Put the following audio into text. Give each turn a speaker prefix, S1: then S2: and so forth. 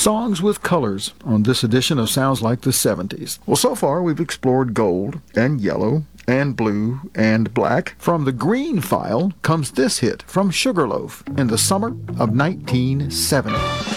S1: Songs with colors on this edition of Sounds Like the 70s. Well, so far we've explored gold and yellow and blue and black. From the green file comes this hit from Sugarloaf in the summer of 1970.